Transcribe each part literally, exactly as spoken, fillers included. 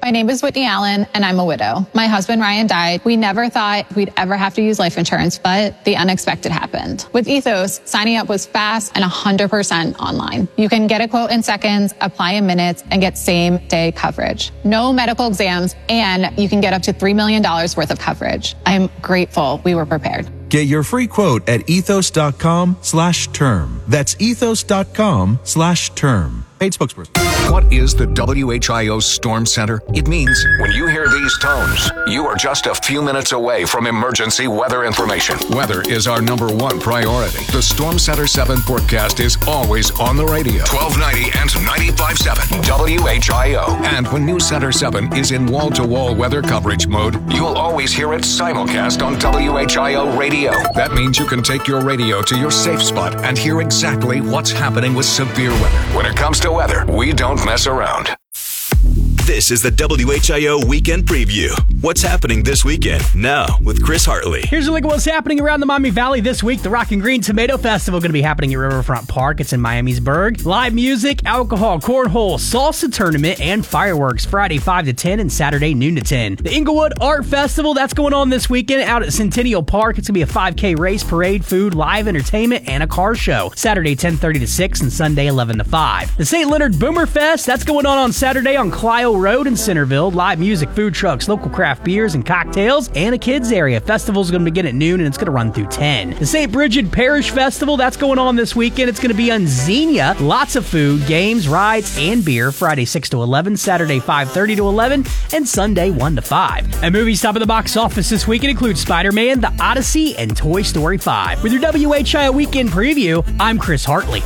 My name is Whitney Allen, and I'm a widow. My husband, Ryan, died. We never thought we'd ever have to use life insurance, but the unexpected happened. With Ethos, signing up was fast and one hundred percent online. You can get a quote in seconds, apply in minutes, and get same-day coverage. No medical exams, and you can get up to three million dollars worth of coverage. I'm grateful we were prepared. Get your free quote at ethos.com slash term. That's ethos.com slash term. Paid spokesperson. What is the W H I O Storm Center? It means when you hear these tones, you are just a few minutes away from emergency weather information. Weather is our number one priority. The Storm Center seven forecast is always on the radio. twelve ninety and ninety-five point seven W H I O. And when News Center seven is in wall-to-wall weather coverage mode, you'll always hear it simulcast on W H I O radio. That means you can take your radio to your safe spot and hear exactly what's happening with severe weather. When it comes to weather, we don't mess around. This is the W H I O Weekend Preview. What's happening this weekend? Now, with Chris Hartley. Here's a look at what's happening around the Miami Valley this week. The Rock and Green Tomato Festival going to be happening at Riverfront Park. It's in Miamisburg. Live music, alcohol, cornhole, salsa tournament, and fireworks Friday five to ten and Saturday noon to ten. The Inglewood Art Festival, that's going on this weekend out at Centennial Park. It's going to be a five K race, parade, food, live entertainment, and a car show. Saturday ten thirty to six and Sunday eleven to five. The Saint Leonard Boomer Fest, that's going on on Saturday on Clio Road in Centerville. Live music, food trucks, local craft beers and cocktails, and a kids area. Festival's going to begin at noon and it's going to run through ten. The Saint Bridget Parish Festival, that's going on this weekend. It's going to be on Xenia. Lots of food, games, rides, and beer. Friday six to eleven, Saturday five thirty to eleven, and Sunday one to five. And movies top of the box office this weekend include Spider-Man, The Odyssey, and Toy Story five. With your W H I O Weekend Preview, I'm Chris Hartley.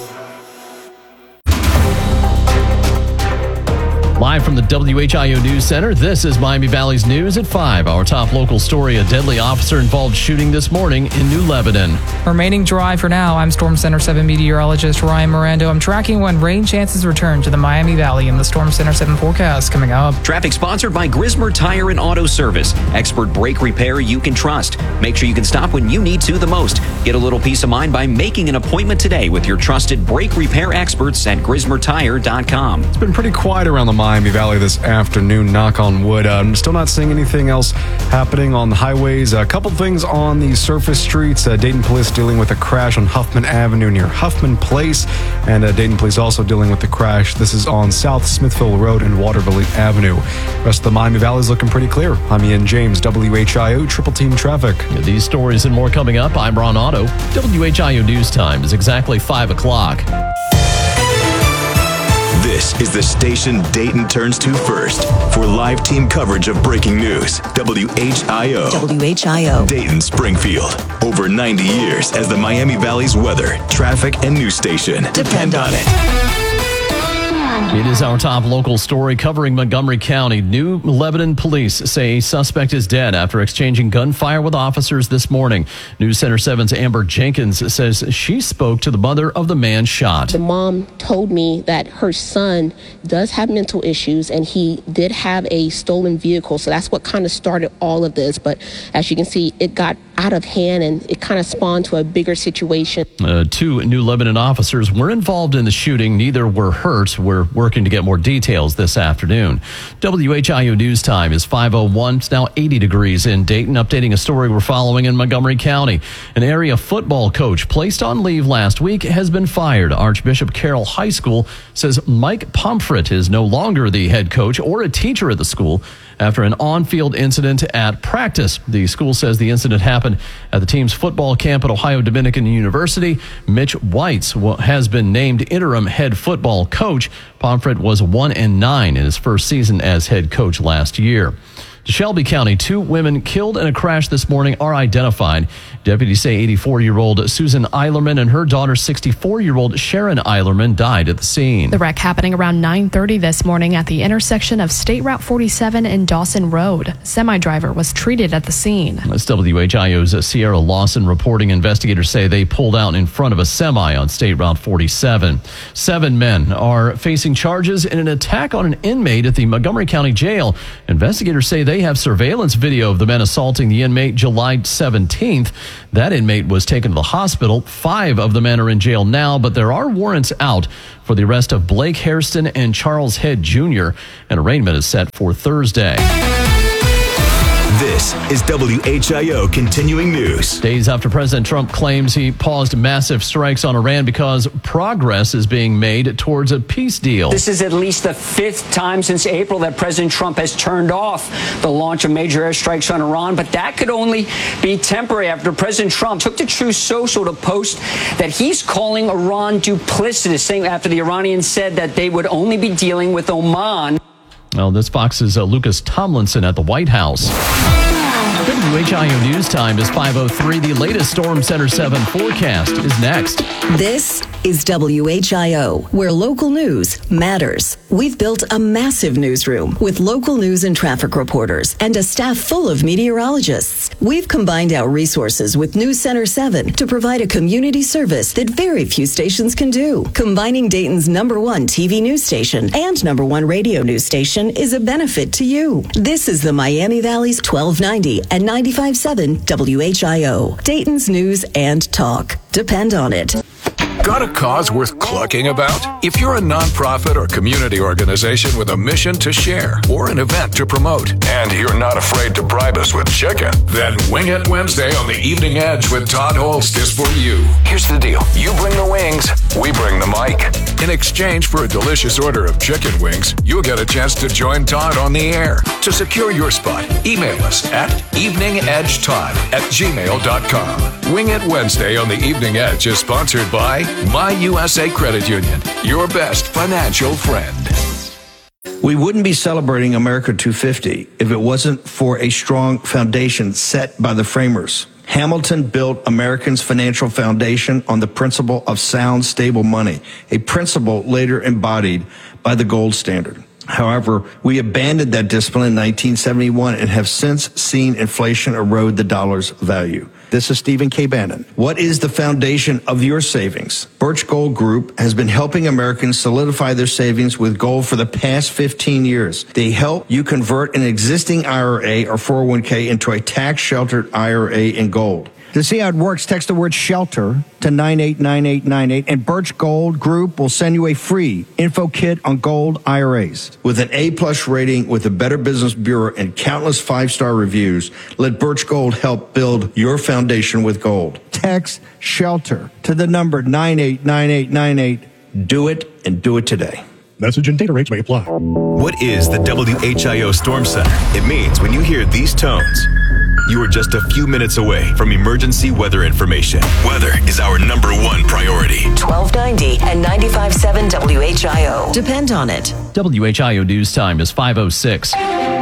Live from the W H I O News Center, this is Miami Valley's News at five. Our top local story, a deadly officer-involved shooting this morning in New Lebanon. Remaining dry for now. I'm Storm Center seven meteorologist Ryan Mirando. I'm tracking when rain chances return to the Miami Valley in the Storm Center seven forecast coming up. Traffic sponsored by Grismer Tire and Auto Service. Expert brake repair you can trust. Make sure you can stop when you need to the most. Get a little peace of mind by making an appointment today with your trusted brake repair experts at grismer tire dot com. It's been pretty quiet around the Miami Valley this afternoon, knock on wood. Uh, I'm still not seeing anything else happening on the highways. A couple things on the surface streets. Uh, Dayton Police dealing with a crash on Huffman Avenue near Huffman Place, and uh, Dayton Police also dealing with the crash. This is on South Smithville Road and Waterville Avenue. Rest of the Miami Valley is looking pretty clear. I'm Ian James, W H I O Triple Team Traffic. These stories and more coming up. I'm Ron Otto. W H I O News Time is exactly five o'clock. This is the station Dayton turns to first for live team coverage of breaking news. W H I O. W H I O. Dayton, Springfield. Over ninety years as the Miami Valley's weather, traffic, and news station. Depend on it. It is our top local story covering Montgomery County. New Lebanon police say a suspect is dead after exchanging gunfire with officers this morning. News Center seven's Amber Jenkins says she spoke to the mother of the man shot. The mom told me that her son does have mental issues and he did have a stolen vehicle. So that's what kind of started all of this. But as you can see, it got out of hand and it kind of spawned to a bigger situation. Uh, two New Lebanon officers were involved in the shooting. Neither were hurt. We're working to get more details this afternoon. W H I O News Time is five oh one. It's now eighty degrees in Dayton. Updating a story we're following in Montgomery County. An area football coach placed on leave last week has been fired. Archbishop Carroll High School says Mike Pomfret is no longer the head coach or a teacher at the school after an on-field incident at practice. The school says the incident happened at the team's football camp at Ohio Dominican University. Mitch Weitz has been named interim head football coach. Pomfret was one and nine in his first season as head coach last year. To Shelby County, two women killed in a crash this morning are identified. Deputies say eighty-four-year-old Susan Eilerman and her daughter, sixty-four-year-old Sharon Eilerman, died at the scene. The wreck happening around nine thirty this morning at the intersection of State Route forty-seven and Dawson Road. Semi-driver was treated at the scene. That's W H I O's Sierra Lawson reporting. Investigators say they pulled out in front of a semi on State Route forty-seven. Seven men are facing charges in an attack on an inmate at the Montgomery County Jail. Investigators say they they have surveillance video of the men assaulting the inmate July seventeenth. That inmate was taken to the hospital. Five of the men are in jail now, but there are warrants out for the arrest of Blake Hairston and Charles Head Junior An arraignment is set for Thursday. This is W H I O Continuing News. Days after President Trump claims he paused massive strikes on Iran because progress is being made towards a peace deal. This is at least the fifth time since April that President Trump has turned off the launch of major airstrikes on Iran, but that could only be temporary after President Trump took to Truth Social to post that he's calling Iran duplicitous, saying after the Iranians said that they would only be dealing with Oman. Well, this Fox's uh, Lucas Tomlinson at the White House. W H I O News Time is five oh three. The latest Storm Center seven forecast is next. This is W H I O, where local news matters. We've built a massive newsroom with local news and traffic reporters and a staff full of meteorologists. We've combined our resources with News Center seven to provide a community service that very few stations can do. Combining Dayton's number one T V news station and number one radio news station is a benefit to you. This is the Miami Valley's twelve ninety and ninety-five point seven W H I O. Dayton's news and talk. Depend on it. Got a cause worth clucking about? If you're a nonprofit or community organization with a mission to share or an event to promote, and you're not afraid to bribe us with chicken, then Wing It Wednesday on the Evening Edge with Todd Holst is for you. Here's the deal. You bring the wings, we bring the mic. In exchange for a delicious order of chicken wings, you'll get a chance to join Todd on the air. To secure your spot, email us at eveningedgetodd at gmail dot com. Wing It Wednesday on the Evening Edge is sponsored by My U S A Credit Union, your best financial friend. We wouldn't be celebrating America two fifty if it wasn't for a strong foundation set by the framers. Hamilton built Americans' financial foundation on the principle of sound, stable money, a principle later embodied by the gold standard. However, we abandoned that discipline in nineteen seventy-one and have since seen inflation erode the dollar's value. This is Stephen K. Bannon. What is the foundation of your savings? Birch Gold Group has been helping Americans solidify their savings with gold for the past fifteen years. They help you convert an existing I R A or four oh one k into a tax-sheltered I R A in gold. To see how it works, text the word SHELTER to nine eight nine eight nine eight, and Birch Gold Group will send you a free info kit on gold I R As. With an A-plus rating with the Better Business Bureau and countless five-star reviews, let Birch Gold help build your foundation with gold. Text SHELTER to the number nine eight nine eight nine eight. Do it, and do it today. Message and data rates may apply. What is the W H I O Storm Center? It means when you hear these tones, you are just a few minutes away from emergency weather information. Weather is our number one priority. twelve ninety and ninety-five point seven W H I O. Depend on it. W H I O News Time is five oh six.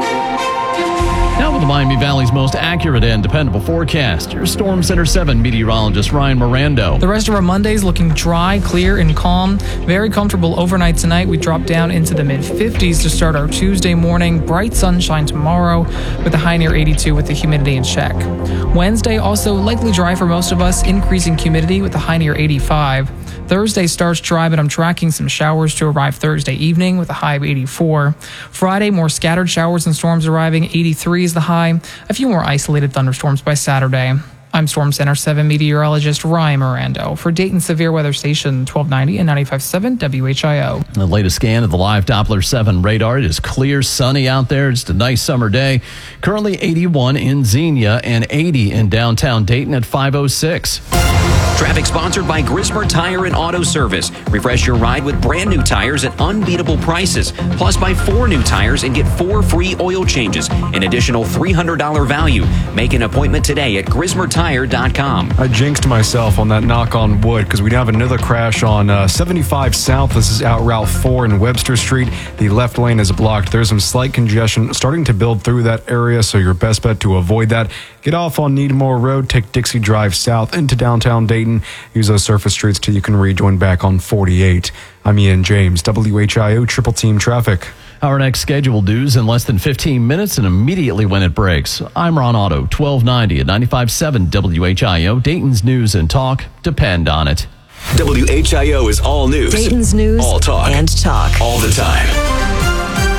Now with the Miami Valley's most accurate and dependable forecast, your Storm Center seven meteorologist Ryan Mirando. The rest of our Monday's looking dry, clear, and calm. Very comfortable overnight tonight. We drop down into the mid fifties to start our Tuesday morning. Bright sunshine tomorrow with a high near eighty-two with the humidity in check. Wednesday also likely dry for most of us, increasing humidity with a high near eighty-five. Thursday starts dry, but I'm tracking some showers to arrive Thursday evening with a high of eighty-four. Friday, more scattered showers and storms arriving. eighty-three is the high. A few more isolated thunderstorms by Saturday. I'm Storm Center seven meteorologist Ryan Mirando for Dayton Severe Weather Station twelve ninety and ninety-five point seven W H I O. The latest scan of the live Doppler seven radar. It is clear, sunny out there. It's a nice summer day. Currently eighty-one in Xenia and eighty in downtown Dayton at five oh six. Traffic sponsored by Grismer Tire and Auto Service. Refresh your ride with brand new tires at unbeatable prices. Plus, buy four new tires and get four free oil changes. An additional three hundred dollars value. Make an appointment today at grismer tire dot com. I jinxed myself on that knock on wood because we have another crash on uh, seventy-five South. This is out Route four in Webster Street. The left lane is blocked. There's some slight congestion starting to build through that area, so your best bet to avoid that. Get off on Needmore Road, take Dixie Drive south into downtown Dayton. Use those surface streets till you can rejoin back on forty-eight. I'm Ian James, W H I O Triple Team Traffic. Our next scheduled news in less than fifteen minutes and immediately when it breaks. I'm Ron Otto, twelve ninety at ninety-five point seven W H I O. Dayton's news and talk. Depend on it. W H I O is all news. Dayton's news all talk. And talk. All the time.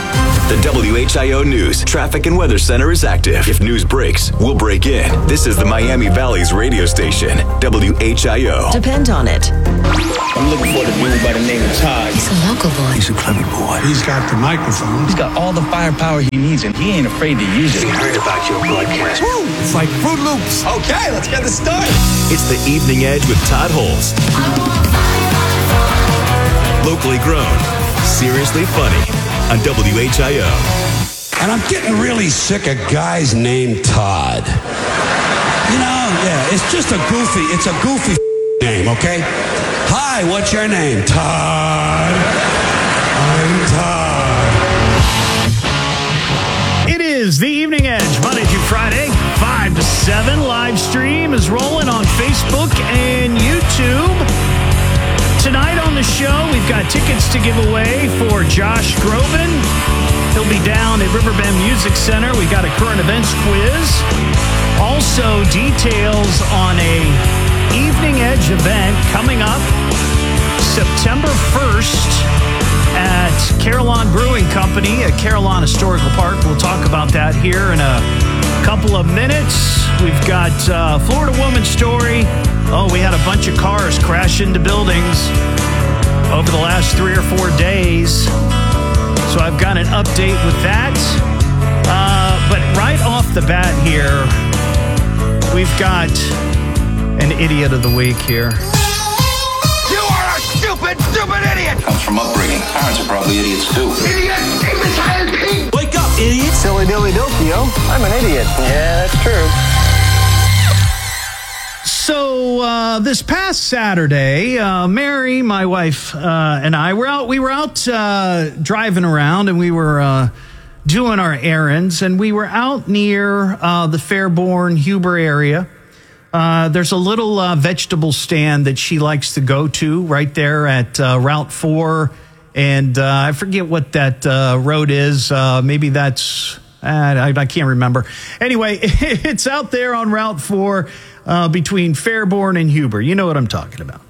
The W H I O News Traffic and Weather Center is active. If news breaks, we'll break in. This is the Miami Valley's radio station, W H I O. Depend on it. I'm looking for the dude by the name of Todd. He's a local boy. He's a clever boy. He's got the microphone. He's got all the firepower he needs, and he ain't afraid to use it. We heard about your broadcast. Woo! It's like Fruit Loops. Okay, let's get this started. It's the Evening Edge with Todd Holes. Locally grown, seriously funny on W H I O. And I'm getting really sick of guys named Todd. You know, yeah, it's just a goofy, it's a goofy name, okay? Hi, what's your name? Todd. I'm Todd. It is the Evening Edge, Monday through Friday, five to seven. Live stream is rolling on Facebook and YouTube. Tonight on the show, we've got tickets to give away for Josh Groban. He'll be down at Riverbend Music Center. We got a current events quiz. Also, details on a Evening Edge event coming up September first at Carillon Brewing Company at Carillon Historical Park. We'll talk about that here in a couple of minutes. We've got uh, Florida Woman Story. Oh, we had a bunch of cars crash into buildings over the last three or four days. So I've got an update with that. Uh, but right off the bat here, we've got an idiot of the week here. You are a stupid, stupid idiot! Comes from upbringing. Parents are probably idiots too. Idiot! Imbecile pig! Wake up, idiot! Silly dilly dokio. I'm an idiot. Yeah, that's true. So uh, this past Saturday, uh, Mary, my wife, uh, and I were out. We were out uh, driving around, and we were uh, doing our errands. And we were out near uh, the Fairborn Huber area. Uh, there's a little uh, vegetable stand that she likes to go to right there at uh, Route Four, and uh, I forget what that uh, road is. Uh, maybe that's uh, I, I can't remember. Anyway, it's out there on Route Four. Uh, between Fairborn and Huber. You know what I'm talking about.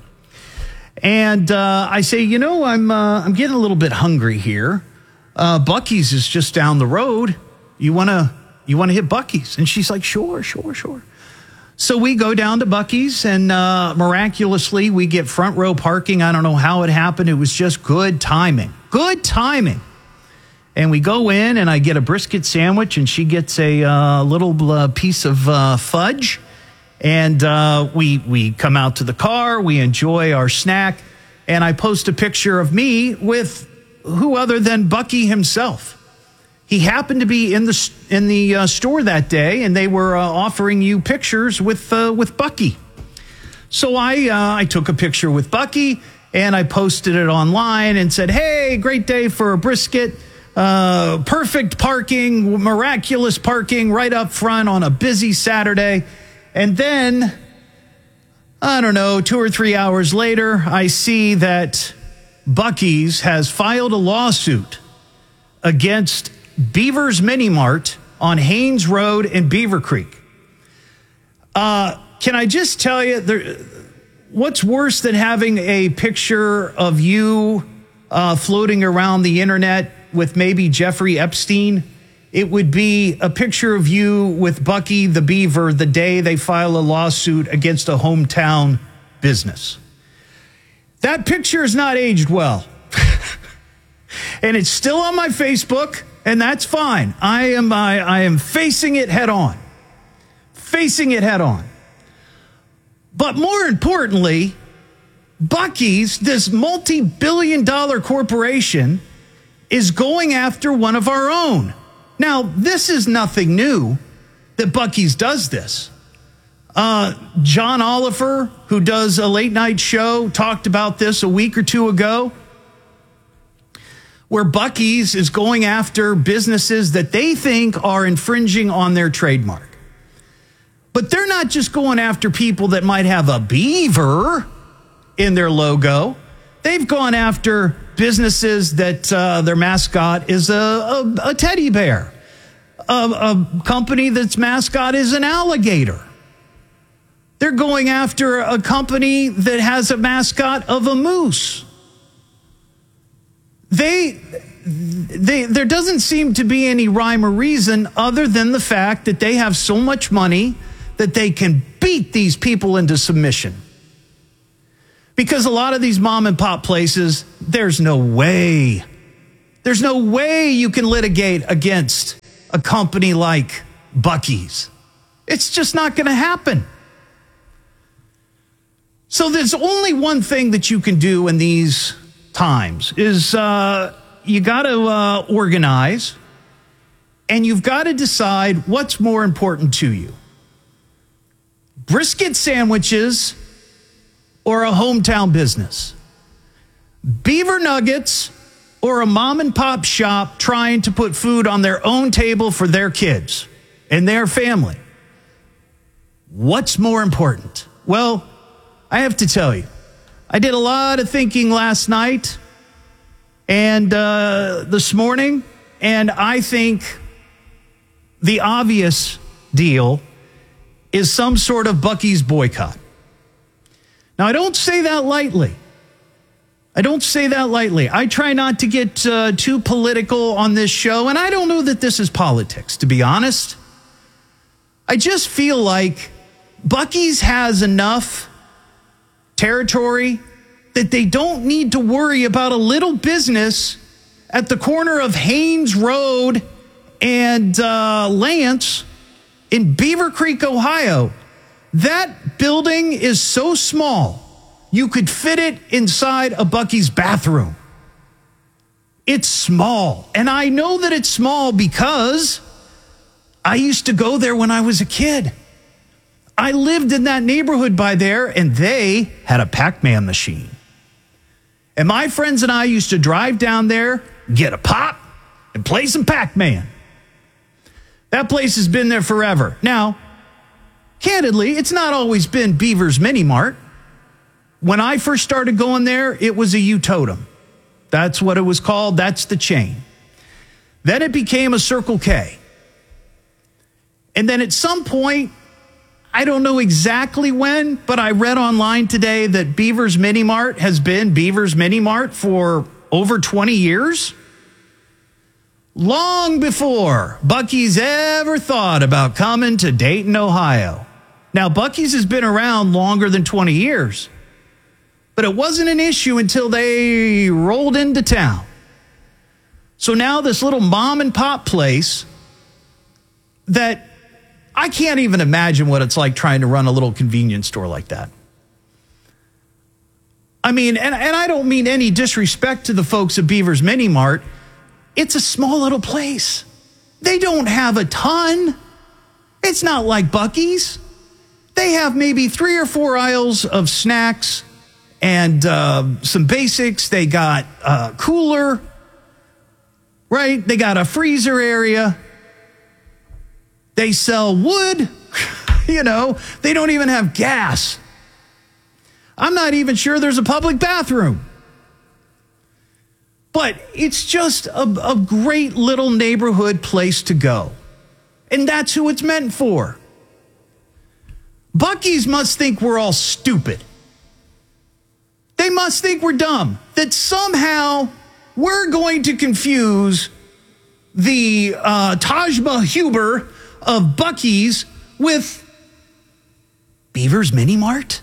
And uh, I say, you know, I'm uh, I'm getting a little bit hungry here. Uh, Buc-ee's is just down the road. You wanna you wanna hit Buc-ee's? And she's like, sure, sure, sure. So we go down to Buc-ee's, and uh, miraculously we get front row parking. I don't know how it happened. It was just good timing. Good timing. And we go in, and I get a brisket sandwich, and she gets a uh, little uh, piece of uh, fudge. And uh, we we come out to the car, we enjoy our snack, and I post a picture of me with who other than Buc-ee himself. He happened to be in the in the uh, store that day, and they were uh, offering you pictures with uh, with Buc-ee. So I uh, I took a picture with Buc-ee, and I posted it online and said, "Hey, great day for a brisket." Uh, perfect parking, miraculous parking right up front on a busy Saturday. And then, I don't know, two or three hours later, I see that Buc-ee's has filed a lawsuit against Beaver's Mini Mart on Haynes Road in Beaver Creek. Uh, can I just tell you, there, what's worse than having a picture of you uh, floating around the internet with maybe Jeffrey Epstein? It would be a picture of you with Buc-ee the Beaver the day they file a lawsuit against a hometown business. That picture is not aged well. And it's still on my Facebook, and that's fine. I am I, I am facing it head on. Facing it head on. But more importantly, Buc-ee's, this multi-billion dollar corporation, is going after one of our own. Now, this is nothing new that Buc-ee's does this. Uh, John Oliver, who does a late night show, talked about this a week or two ago, where Buc-ee's is going after businesses that they think are infringing on their trademark. But they're not just going after people that might have a beaver in their logo. They've gone after businesses that uh, their mascot is a, a, a teddy bear, a, a company that's mascot is an alligator. They're going after a company that has a mascot of a moose. They, they, there doesn't seem to be any rhyme or reason other than the fact that they have so much money that they can beat these people into submission. Because a lot of these mom and pop places, there's no way. There's no way you can litigate against a company like Buc-ee's. It's just not going to happen. So there's only one thing that you can do in these times is uh, you got to uh, organize, and you've got to decide what's more important to you. Brisket sandwiches or a hometown business? Beaver nuggets or a mom and pop shop trying to put food on their own table for their kids and their family? What's more important? Well, I have to tell you, I did a lot of thinking last night and uh, this morning, and I think the obvious deal is some sort of Buc-ee's boycott. Now, I don't say that lightly. I don't say that lightly. I try not to get uh, too political on this show, and I don't know that this is politics, to be honest. I just feel like Buc-ee's has enough territory that they don't need to worry about a little business at the corner of Haynes Road and uh, Lance in Beaver Creek, Ohio. That building is so small, you could fit it inside a Buc-ee's bathroom. It's small. And I know that it's small because I used to go there when I was a kid. I lived in that neighborhood by there, and they had a Pac-Man machine. And my friends and I used to drive down there, get a pop, and play some Pac-Man. That place has been there forever. Now, candidly, it's not always been Beaver's Mini Mart. When I first started going there, it was a U-Totem. That's what it was called. That's the chain. Then it became a Circle K. And then at some point, I don't know exactly when, but I read online today that Beaver's Mini Mart has been Beaver's Mini Mart for over twenty years. Long before Buc-ee's ever thought about coming to Dayton, Ohio. Now, Buc-ee's has been around longer than twenty years, but it wasn't an issue until they rolled into town. So now this little mom and pop place that I can't even imagine what it's like trying to run a little convenience store like that. I mean, and, and I don't mean any disrespect to the folks at Beaver's Mini Mart. It's a small little place. They don't have a ton. It's not like Buc-ee's. They have maybe three or four aisles of snacks and uh, some basics. They got a cooler, right? They got a freezer area. They sell wood. You know, they don't even have gas. I'm not even sure there's a public bathroom. But it's just a, a great little neighborhood place to go. And that's who it's meant for. Buc-ee's must think we're all stupid. They must think we're dumb. That somehow we're going to confuse the uh, Taj Mahal of Buc-ee's with Beaver's Mini Mart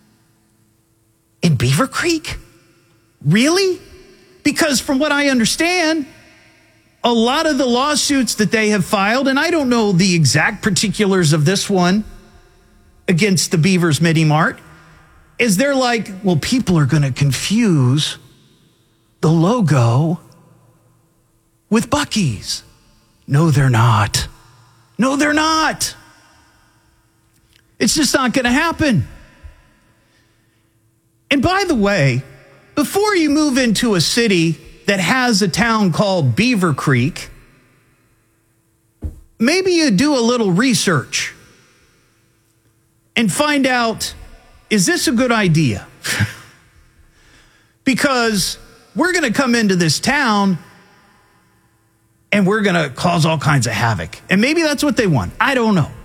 in Beaver Creek? Really? Because from what I understand, a lot of the lawsuits that they have filed, and I don't know the exact particulars of this one against the Beaver's Mini Mart, is they're like, well, people are going to confuse the logo with Buc-ee's. No, they're not. No, they're not. It's just not going to happen. And by the way, before you move into a city that has a town called Beaver Creek, maybe you do a little research and find out, is this a good idea? Because we're going to come into this town and we're going to cause all kinds of havoc. And maybe that's what they want. I don't know.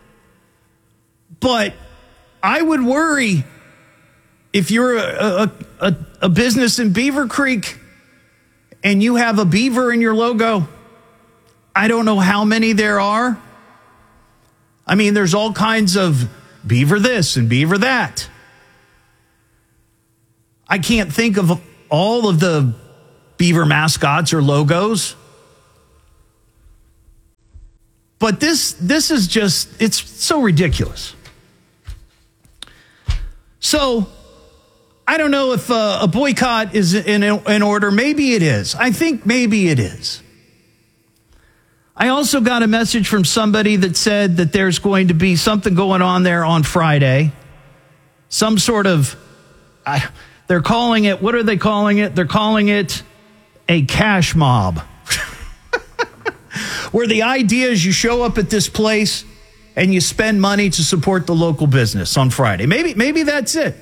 But I would worry if you're a, a, a, a business in Beaver Creek and you have a beaver in your logo, I don't know how many there are. I mean, there's all kinds of beaver this and beaver that. I can't think of all of the beaver mascots or logos. But this this is just, it's so ridiculous. So, I don't know if uh, a boycott is in, in order. Maybe it is. I think maybe it is. I also got a message from somebody that said that there's going to be something going on there on Friday. Some sort of, I, they're calling it, what are they calling it? They're calling it a cash mob. Where the idea is you show up at this place and you spend money to support the local business on Friday. Maybe, maybe that's it.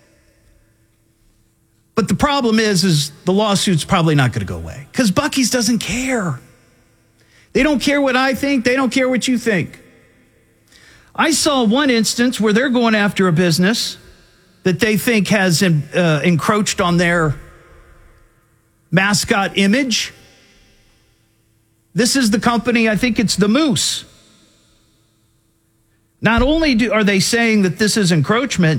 But the problem is, is the lawsuit's probably not going to go away because Buc-ee's doesn't care. They don't care what I think. They don't care what you think. I saw one instance where they're going after a business that they think has uh, encroached on their mascot image. This is the company, I think it's the Moose. Not only do, are they saying that this is encroachment,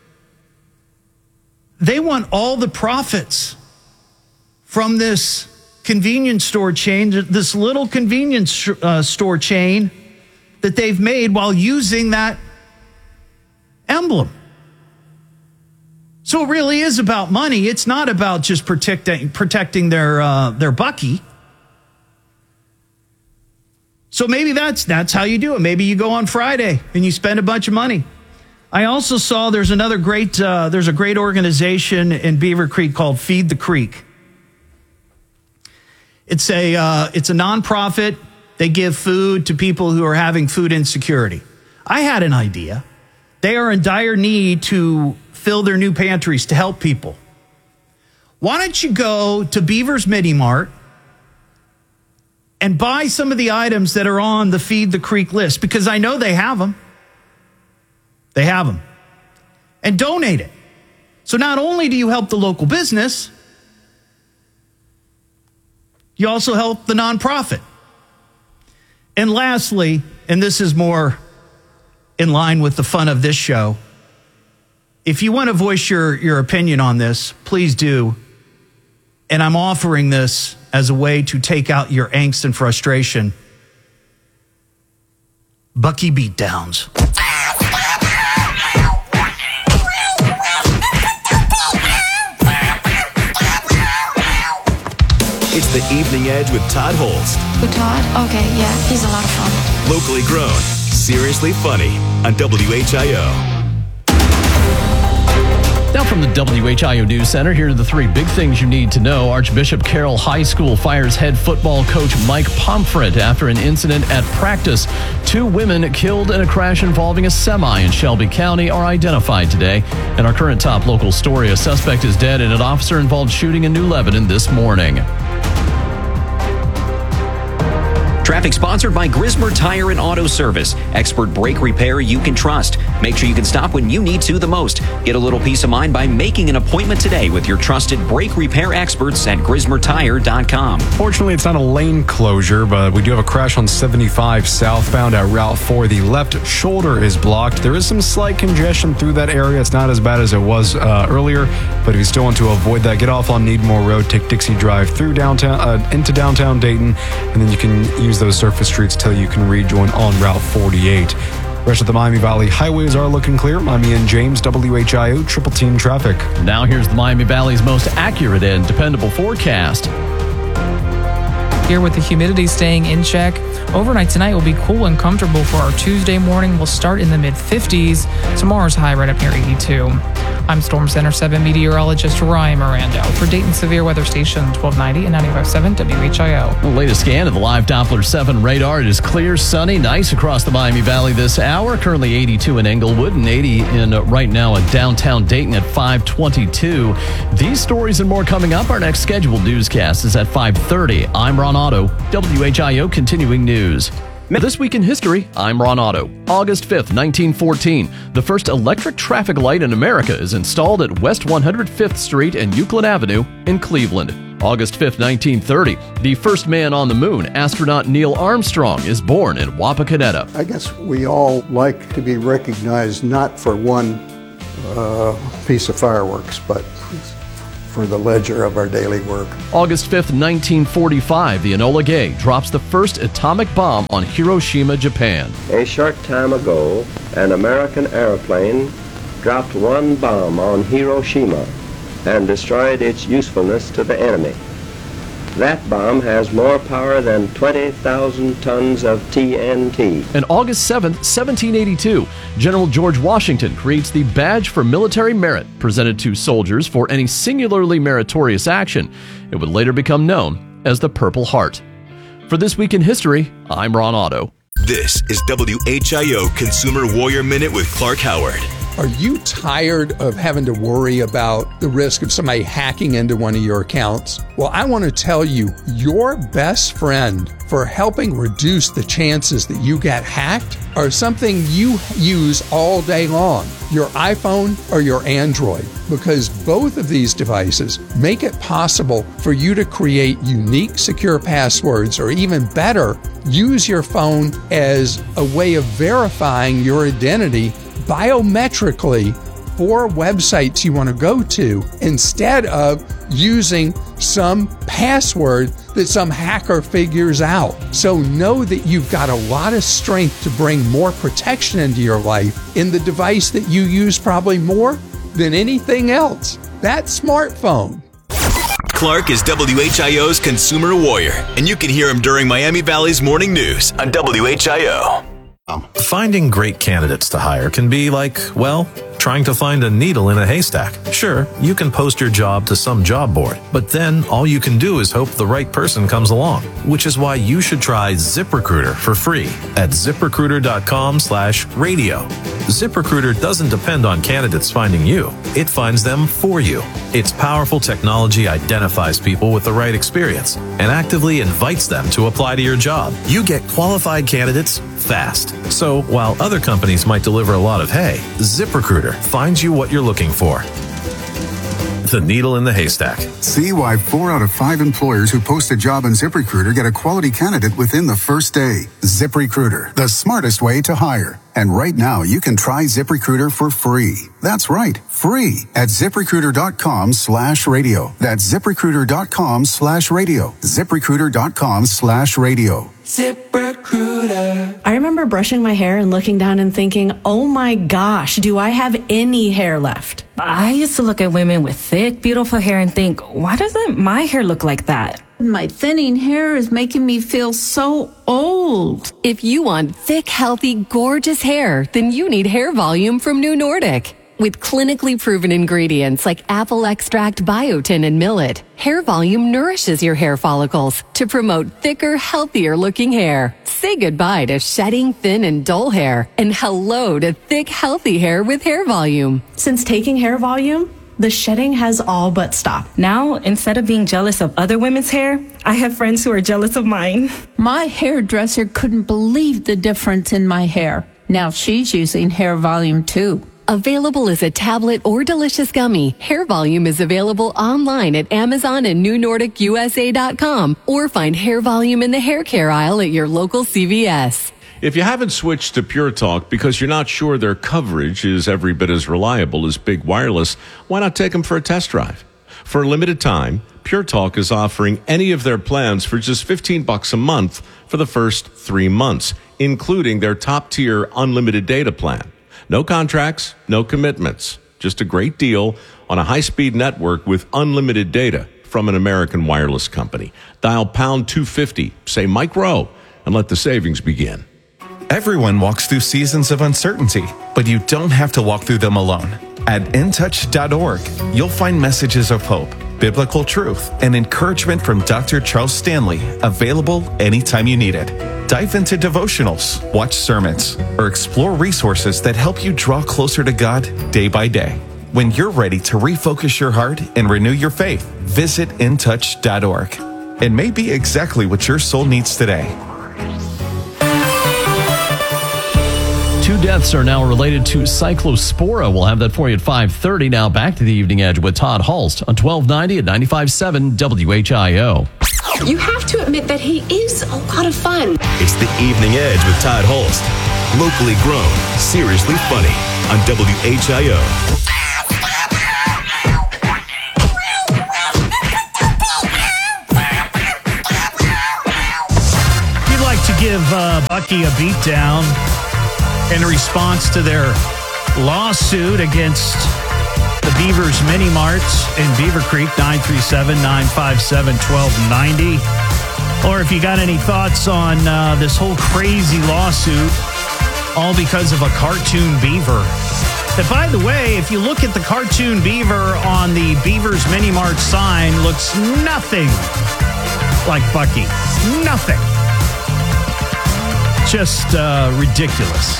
they want all the profits from this convenience store chain, this little convenience uh, store chain that they've made while using that emblem. So it really is about money. It's not about just protecting protecting their uh, their Buc-ee. So maybe that's that's how you do it. Maybe you go on Friday and you spend a bunch of money. I also saw there's another great uh, there's a great organization in Beaver Creek called Feed the Creek. It's a uh, it's a nonprofit. They give food to people who are having food insecurity. I had an idea. They are in dire need to fill their new pantries to help people. Why don't you go to Beaver's Mini Mart and buy some of the items that are on the Feed the Creek list? Because I know they have them. They have them. And donate it. So not only do you help the local business, you also help the nonprofit. And lastly, and this is more in line with the fun of this show, if you want to voice your, your opinion on this, please do. And I'm offering this as a way to take out your angst and frustration. Buc-ee Beatdowns. It's the Evening Edge with Todd Holst. With Todd? Okay, yeah, he's a lot of fun. Locally grown, seriously funny on W H I O. Now from the W H I O News Center, here are the three big things you need to know. Archbishop Carroll High School fires head football coach Mike Pomfret after an incident at practice. Two women killed in a crash involving a semi in Shelby County are identified today. And our current top local story, a suspect is dead in an officer-involved shooting in New Lebanon this morning. Traffic sponsored by Grismer Tire and Auto Service. Expert brake repair you can trust. Make sure you can stop when you need to the most. Get a little peace of mind by making an appointment today with your trusted brake repair experts at Grismer Tire dot com. Fortunately, it's not a lane closure, but we do have a crash on seventy-five southbound at Route four. The left shoulder is blocked. There is some slight congestion through that area. It's not as bad as it was uh, earlier, but if you still want to avoid that, get off on Needmore Road, take Dixie Drive through downtown, uh, into downtown Dayton, and then you can use those surface streets till you can rejoin on Route forty-eight. Rest of the Miami Valley highways are looking clear. Miami and James, W H I O, triple team traffic. Now here's the Miami Valley's most accurate and dependable forecast. Here with the humidity staying in check. Overnight tonight will be cool and comfortable for our Tuesday morning. We'll start in the mid fifties. Tomorrow's high right up near eighty-two. I'm Storm Center seven meteorologist Ryan Mirando for Dayton Severe Weather Station twelve ninety and ninety-five point seven W H I O. The latest scan of the live Doppler seven radar. It is clear, sunny, nice across the Miami Valley this hour. Currently eighty-two in Englewood and eighty in uh, right now at downtown Dayton at five twenty-two. These stories and more coming up. Our next scheduled newscast is at five thirty. I'm Ron Otto, W H I O Continuing News. This week in history, I'm Ron Otto. August fifth, nineteen fourteen, the first electric traffic light in America is installed at West one hundred fifth Street and Euclid Avenue in Cleveland. August fifth, nineteen thirty, the first man on the moon, astronaut Neil Armstrong, is born in Wapakoneta. I guess we all like to be recognized not for one uh, piece of fireworks, but for the ledger of our daily work. August fifth, nineteen forty-five, the Enola Gay drops the first atomic bomb on Hiroshima, Japan. A short time ago, an American airplane dropped one bomb on Hiroshima and destroyed its usefulness to the enemy. That bomb has more power than twenty thousand tons of T N T. And August seventh, seventeen eighty-two, General George Washington creates the Badge for Military Merit, presented to soldiers for any singularly meritorious action. It would later become known as the Purple Heart. For This Week in History, I'm Ron Otto. This is W H I O Consumer Warrior Minute with Clark Howard. Are you tired of having to worry about the risk of somebody hacking into one of your accounts? Well, I want to tell you, your best friend for helping reduce the chances that you get hacked are something you use all day long, your iPhone or your Android, because both of these devices make it possible for you to create unique, secure passwords, or even better, use your phone as a way of verifying your identity biometrically for websites you want to go to, instead of using some password that some hacker figures out. So know that you've got a lot of strength to bring more protection into your life in the device that you use probably more than anything else, that smartphone. Clark is W H I O's Consumer Warrior, and you can hear him during Miami Valley's Morning News on W H I O. Finding great candidates to hire can be like, well, trying to find a needle in a haystack. Sure, you can post your job to some job board, but then all you can do is hope the right person comes along, which is why you should try ZipRecruiter for free at ZipRecruiter.com slash radio. ZipRecruiter doesn't depend on candidates finding you. It finds them for you. Its powerful technology identifies people with the right experience and actively invites them to apply to your job. You get qualified candidates fast. So while other companies might deliver a lot of hay, ZipRecruiter finds you what you're looking for. The needle in the haystack. See why four out of five employers who post a job on ZipRecruiter get a quality candidate within the first day. ZipRecruiter, the smartest way to hire. And right now, you can try ZipRecruiter for free. That's right, free at ZipRecruiter.com slash radio. That's ZipRecruiter.com slash radio. ZipRecruiter.com slash radio. ZipRecruiter. I remember brushing my hair and looking down and thinking, oh my gosh, do I have any hair left? I used to look at women with thick, beautiful hair and think, why doesn't my hair look like that? My thinning hair is making me feel so old. If you want thick, healthy, gorgeous hair, then you need Hair Volume from New Nordic. With clinically proven ingredients like apple extract, biotin, and millet, Hair Volume nourishes your hair follicles to promote thicker, healthier looking hair. Say goodbye to shedding, thin, and dull hair, and hello to thick, healthy hair with Hair Volume. Since taking Hair Volume, the shedding has all but stopped. Now, instead of being jealous of other women's hair, I have friends who are jealous of mine. My hairdresser couldn't believe the difference in my hair. Now she's using Hair Volume too. Available as a tablet or delicious gummy, Hair Volume is available online at Amazon and New Nordic U S A dot com, or find Hair Volume in the hair care aisle at your local C V S. If you haven't switched to Pure Talk because you're not sure their coverage is every bit as reliable as Big Wireless, why not take them for a test drive? For a limited time, Pure Talk is offering any of their plans for just fifteen bucks a month for the first three months, including their top-tier unlimited data plan. No contracts, no commitments, just a great deal on a high-speed network with unlimited data from an American wireless company. Dial pound two fifty, say Mike Rowe, and let the savings begin. Everyone walks through seasons of uncertainty, but you don't have to walk through them alone. At in touch dot org, you'll find messages of hope, biblical truth, and encouragement from Doctor Charles Stanley, available anytime you need it. Dive into devotionals, watch sermons, or explore resources that help you draw closer to God day by day. When you're ready to refocus your heart and renew your faith, visit in touch dot org. It may be exactly what your soul needs today. Two deaths are now related to cyclospora. We'll have that for you at five thirty. Now back to the Evening Edge with Todd Hulst on twelve ninety at ninety-five point seven W H I O. You have to admit that he is a lot of fun. It's the Evening Edge with Todd Hulst. Locally grown, seriously funny on W H I O. Give uh, Bucky a beatdown in response to their lawsuit against the Beavers Mini Marts in Beaver Creek. Nine three seven, nine five seven, one two nine zero. Or if you got any thoughts on uh, this whole crazy lawsuit, all because of a cartoon beaver. That, by the way, if you look at the cartoon beaver on the Beavers Mini Mart sign, looks nothing like Bucky. Nothing. Just uh, ridiculous.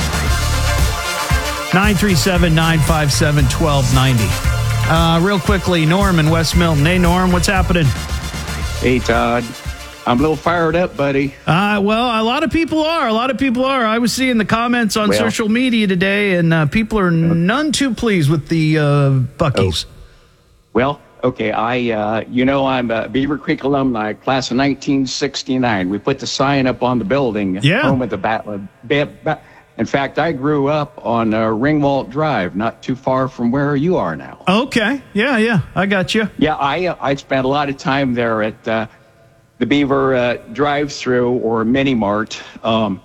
nine three seven, nine five seven, one two nine zero. Uh, real quickly, Norm in West Milton. Hey, Norm, what's happening? Hey, Todd. I'm a little fired up, buddy. Uh, well, a lot of people are. A lot of people are. I was seeing the comments on well, social media today, and uh, people are none too pleased with the uh, Buckies. Oh. Well, okay, I, uh, you know, I'm a Beaver Creek alumni, class of nineteen sixty-nine. We put the sign up on the building. Yeah. Home at the bat. bat in fact, I grew up on uh, Ringwalt Drive, not too far from where you are now. Okay. Yeah, yeah, I got you. Yeah, I uh, I spent a lot of time there at uh, the Beaver uh, drive-through or mini mart. Um,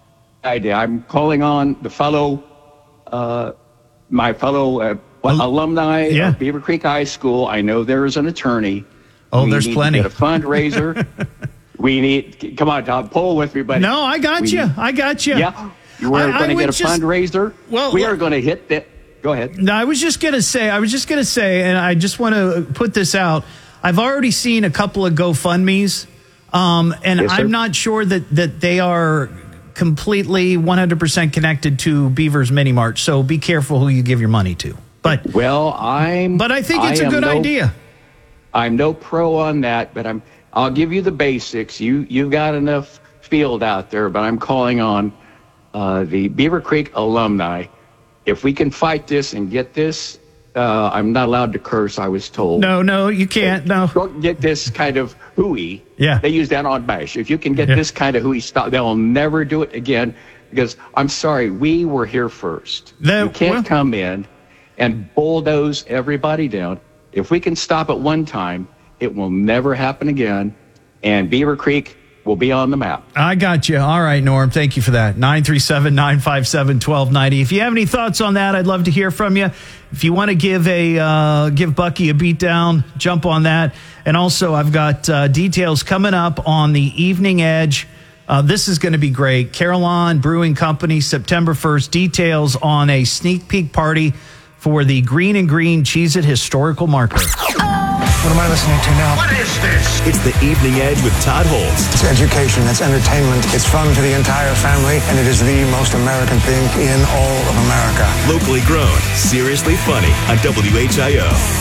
I did. I'm calling on the fellow, uh, my fellow uh, Well, alumni yeah. of Beaver Creek High School. I know there is an attorney. Oh, we there's need plenty. To get a fundraiser. we need. Come on, Todd, pull with me, buddy. No, I got we you. Need, I got you. Yeah, we're going to get a just, fundraiser. Well, we are going to hit that. Go ahead. No, I was just going to say. I was just going to say, and I just want to put this out. I've already seen a couple of GoFundMe's, um, and yes, I'm not sure that that they are completely one hundred percent connected to Beavers Mini Mart. So be careful who you give your money to. But well, I'm. But I think it's I a good no, idea. I'm no pro on that, but I'm. I'll give you the basics. You you've got enough field out there, but I'm calling on uh, the Beaver Creek alumni. If we can fight this and get this, uh, I'm not allowed to curse. I was told. No, no, you can't. No, don't get this kind of hooey. Yeah, they use that on Bash. If you can get yeah. this kind of hooey stuff, they'll never do it again. Because I'm sorry, we were here first. That, you can't well, come in and bulldoze everybody down. If we can stop it one time, it will never happen again, and Beaver Creek will be on the map. I got you. All right, Norm. Thank you for that. nine three seven, nine five seven, one two nine zero. If you have any thoughts on that, I'd love to hear from you. If you want to give a uh, give Bucky a beat down, jump on that. And also, I've got uh, details coming up on the Evening Edge. Uh, this is going to be great. Carillon Brewing Company, September first. Details on a sneak peek party for the Green and Green Cheez-It Historical Marker. What am I listening to now? What is this? It's the Evening Edge with Todd Hulst. It's education, it's entertainment, it's fun for the entire family, and it is the most American thing in all of America. Locally grown, seriously funny on W H I O.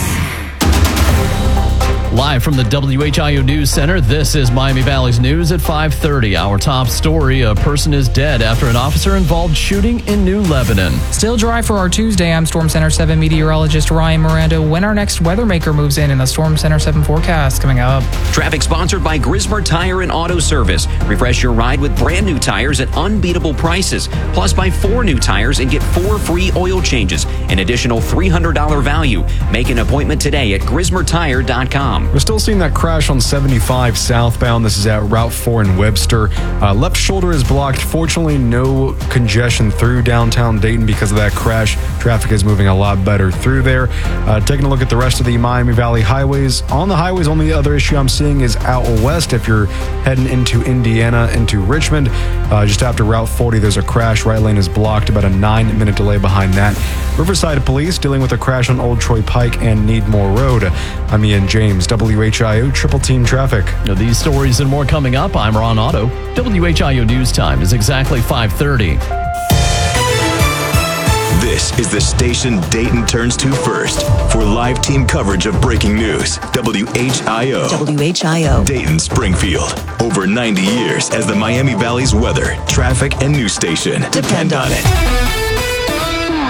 Live from the W H I O News Center, this is Miami Valley's News at five thirty. Our top story, a person is dead after an officer-involved shooting in New Lebanon. Still dry for our Tuesday. I'm Storm Center seven meteorologist Ryan Miranda. When our next weather maker moves in in the Storm Center seven forecast coming up. Traffic sponsored by Grismer Tire and Auto Service. Refresh your ride with brand new tires at unbeatable prices. Plus, buy four new tires and get four free oil changes. An additional three hundred dollars value. Make an appointment today at grismer tire dot com. We're still seeing that crash on seventy-five southbound. This is at Route four in Webster. Uh, left shoulder is blocked. Fortunately, no congestion through downtown Dayton because of that crash. Traffic is moving a lot better through there. Uh, taking a look at the rest of the Miami Valley highways. On the highways, only other issue I'm seeing is out west. If you're heading into Indiana, into Richmond, uh, just after Route forty, there's a crash. Right lane is blocked. About a nine-minute delay behind that. Riverside Police dealing with a crash on Old Troy Pike and Needmore Road. I'm Ian James, W H I O Triple Team Traffic. Now, these stories and more coming up. I'm Ron Otto. W H I O News Time is exactly five thirty. This is the station Dayton turns to first for live team coverage of breaking news. W H I O. W H I O. Dayton Springfield. Over ninety years as the Miami Valley's weather, traffic, and news station. Depend on it.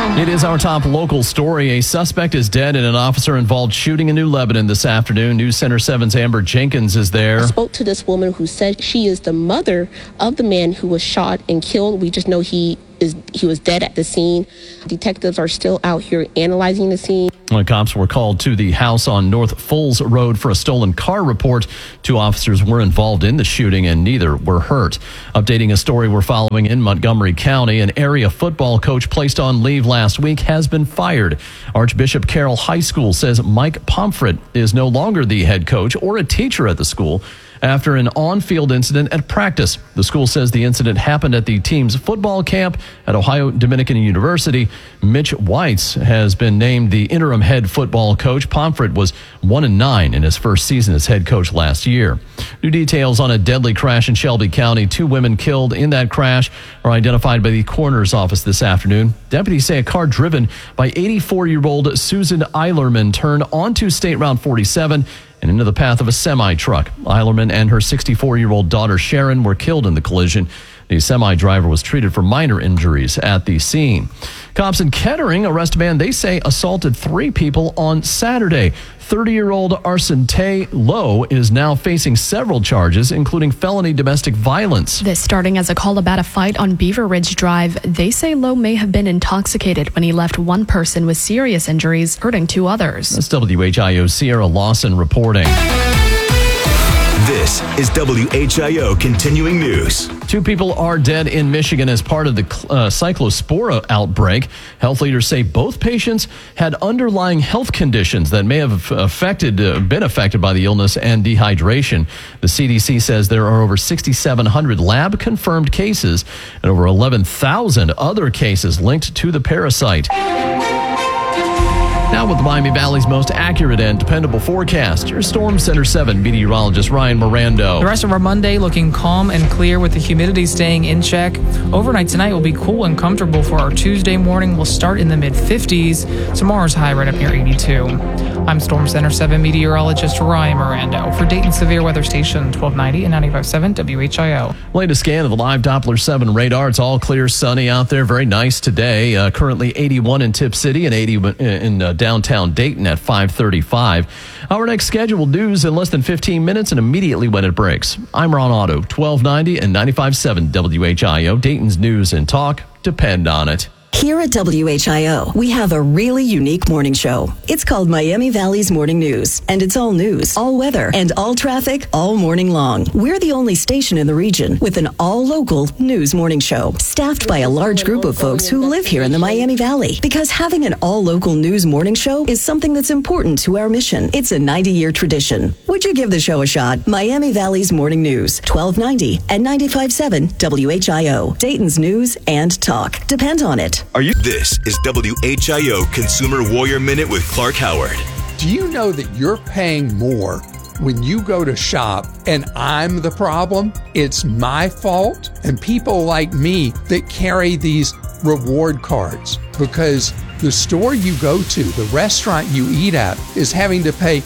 It is our top local story. A suspect is dead in an officer-involved shooting in New Lebanon this afternoon. News Center seven's Amber Jenkins is there. I spoke to this woman who said she is the mother of the man who was shot and killed. We just know he is he was dead at the scene. Detectives are still out here analyzing the scene. When cops were called to the house on North Foles Road for a stolen car report, two officers were involved in the shooting and neither were hurt. Updating a story we're following in Montgomery County, an area football coach placed on leave last week has been fired. Archbishop Carroll High School says Mike Pomfret is no longer the head coach or a teacher at the school after an on-field incident at practice. The school says the incident happened at the team's football camp at Ohio Dominican University. Mitch Weitz has been named the interim head football coach. Pomfret was one and nine in his first season as head coach last year. New details on a deadly crash in Shelby County. Two women killed in that crash are identified by the coroner's office this afternoon. Deputies say a car driven by eighty-four-year-old Susan Eilerman turned onto State Route forty-seven and into the path of a semi-truck. Eilerman and her sixty-four-year-old daughter Sharon were killed in the collision. The semi-driver was treated for minor injuries at the scene. Cops in Kettering arrest a man they say assaulted three people on Saturday. thirty-year-old Arsente Lowe is now facing several charges, including felony domestic violence. This starting as a call about a fight on Beaver Ridge Drive. They say Lowe may have been intoxicated when he left one person with serious injuries, hurting two others. That's W H I O's Sierra Lawson reporting. This is W H I O Continuing News. Two people are dead in Michigan as part of the uh, cyclospora outbreak. Health leaders say both patients had underlying health conditions that may have affected, uh, been affected by the illness and dehydration. The C D C says there are over six thousand seven hundred lab-confirmed cases and over eleven thousand other cases linked to the parasite. Now with the Miami Valley's most accurate and dependable forecast, your Storm Center seven meteorologist Ryan Mirando. The rest of our Monday looking calm and clear with the humidity staying in check. Overnight tonight will be cool and comfortable for our Tuesday morning. We'll start in the mid fifties. Tomorrow's high right up near eighty-two. I'm Storm Center seven meteorologist Ryan Mirando for Dayton Severe Weather Station twelve ninety and ninety-five point seven W H I O. Latest scan of the live Doppler seven radar. It's all clear, sunny out there. Very nice today. Uh, currently eighty-one in Tip City and eighty in uh, downtown Dayton at five thirty-five. Our next scheduled news in less than fifteen minutes and immediately when it breaks. I'm Ron Otto, twelve ninety and ninety-five point seven W H I O. Dayton's news and talk depend on it. Here at W H I O, we have a really unique morning show. It's called Miami Valley's Morning News, and it's all news, all weather, and all traffic all morning long. We're the only station in the region with an all-local news morning show, staffed by a large group of folks who live here in the Miami Valley. Because having an all-local news morning show is something that's important to our mission. It's a ninety-year tradition. Would you give the show a shot? Miami Valley's Morning News, twelve ninety and ninety-five point seven W H I O. Dayton's news and talk. Depend on it. Are you? This is W H I O Consumer Warrior Minute with Clark Howard. Do you know that you're paying more when you go to shop and I'm the problem? It's my fault and people like me that carry these reward cards because the store you go to, the restaurant you eat at, is having to pay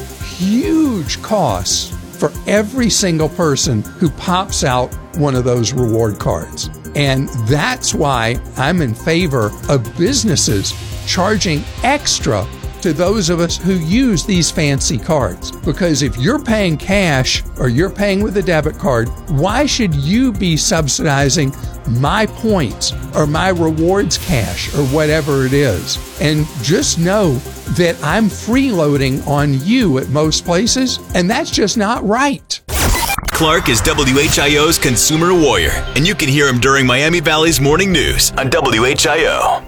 huge costs for every single person who pops out one of those reward cards. And that's why I'm in favor of businesses charging extra to those of us who use these fancy cards. Because if you're paying cash or you're paying with a debit card, why should you be subsidizing my points or my rewards cash or whatever it is? And just know that I'm freeloading on you at most places, and that's just not right. Clark is W H I O's Consumer Warrior, and you can hear him during Miami Valley's Morning News on W H I O.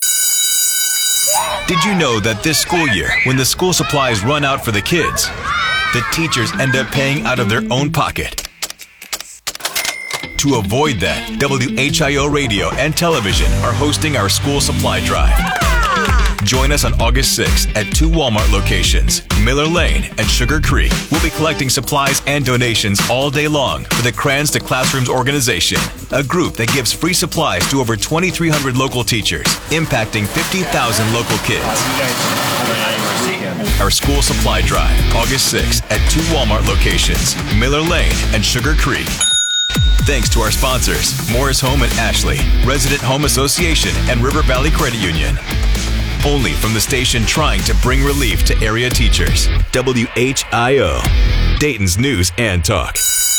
Did you know that this school year, when the school supplies run out for the kids, the teachers end up paying out of their own pocket? To avoid that, W H I O Radio and Television are hosting our school supply drive. Join us on August sixth at two Walmart locations, Miller Lane and Sugar Creek. We'll be collecting supplies and donations all day long for the Crayons to Classrooms organization, a group that gives free supplies to over twenty-three hundred local teachers, impacting fifty thousand local kids. Our school supply drive, August sixth at two Walmart locations, Miller Lane and Sugar Creek. Thanks to our sponsors, Morris Home and Ashley, Resident Home Association, and River Valley Credit Union. Only from the station trying to bring relief to area teachers. W H I O, Dayton's News and Talk.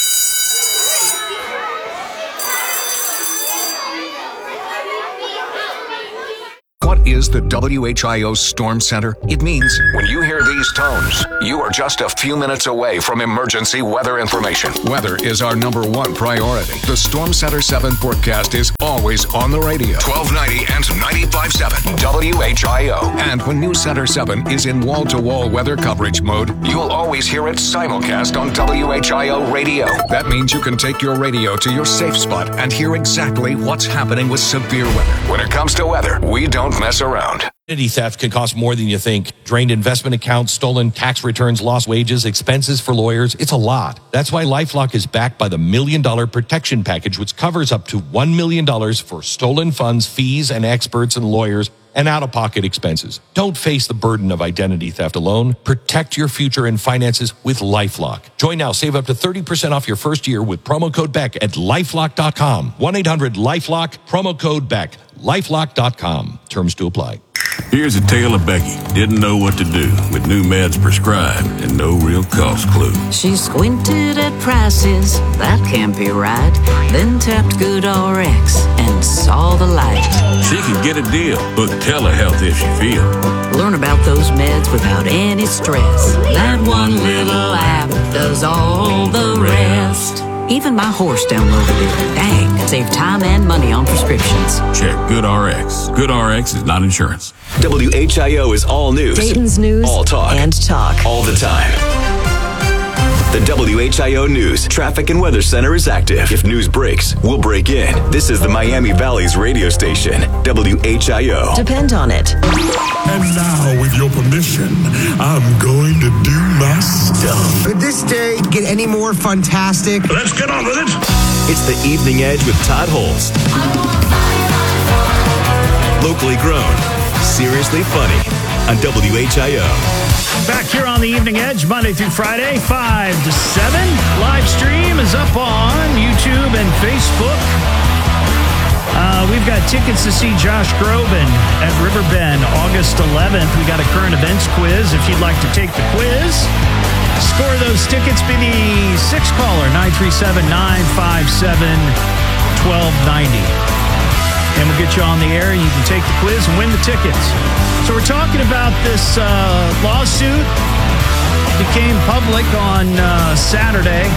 What is the W H I O Storm Center? It means when you hear these tones, you are just a few minutes away from emergency weather information. Weather is our number one priority. The Storm Center seven forecast is always on the radio. twelve ninety and ninety-five point seven W H I O. And when News Center seven is in wall-to-wall weather coverage mode, you'll always hear it simulcast on W H I O radio. That means you can take your radio to your safe spot and hear exactly what's happening with severe weather. When it comes to weather, we don't mess around. Identity theft can cost more than you think. Drained investment accounts, stolen tax returns, lost wages, expenses for lawyers. It's a lot. That's why LifeLock is backed by the Million Dollar Protection Package, which covers up to one million dollars for stolen funds, fees, and experts and lawyers, and out-of-pocket expenses. Don't face the burden of identity theft alone. Protect your future and finances with LifeLock. Join now. Save up to thirty percent off your first year with promo code Beck at lifelock dot com. one eight hundred LifeLock, promo code Beck. lifelock dot com. Terms to apply. Here's a tale of Becky. Didn't know what to do with new meds prescribed and no real cost clue. She squinted at prices, that can't be right. Then tapped GoodRx and saw the light. She can get a deal, book telehealth if she feels. Learn about those meds without any stress. That one little app does all the rest. Even my horse downloaded it. Dang, save time and money on prescriptions. Check GoodRx. GoodRx is not insurance. W H I O is all news. Dayton's News all talk. and talk. All the time. The W H I O News Traffic and Weather Center is active. If news breaks, we'll break in. This is the Miami Valley's radio station, W H I O. Depend on it. And now, with your permission, I'm going to do my stuff. Could this day get any more fantastic? Let's get on with it. It's the Evening Edge with Todd Holes. Locally grown, seriously funny on W H I O. Back here on the Evening Edge, Monday through Friday, five to seven. Live stream is up on YouTube and Facebook. Uh, we've got tickets to see Josh Groban at Riverbend August eleventh. We got a current events quiz. If you'd like to take the quiz, score those tickets. Be the sixth caller, nine three seven, nine five seven, one two nine zero. And we'll get you on the air, and you can take the quiz and win the tickets. So we're talking about this uh, lawsuit. It became public on uh, Saturday.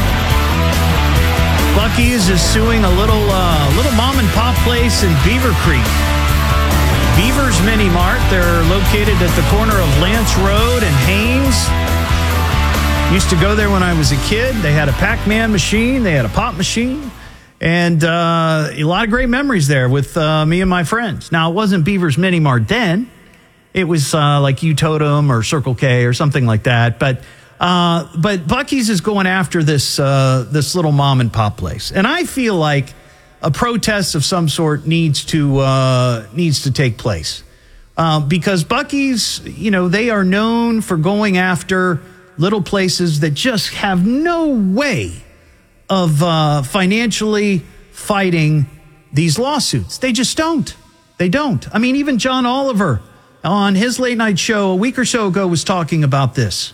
Buc-ee's is suing a little uh, little mom and pop place in Beaver Creek. Beaver's Mini Mart. They're located at the corner of Lance Road and Haynes. Used to go there when I was a kid. They had a Pac-Man machine. They had a pop machine. And uh, a lot of great memories there with uh, me and my friends. Now, it wasn't Beaver's Mini Mart then. It was uh, like U-Totem or Circle K or something like that. But uh, but Buc-ee's is going after this uh, this little mom and pop place, and I feel like a protest of some sort needs to uh, needs to take place uh, because Buc-ee's, you know, they are known for going after little places that just have no way of uh, financially fighting these lawsuits. They just don't. They don't. I mean, even John Oliver on his late night show a week or so ago was talking about this.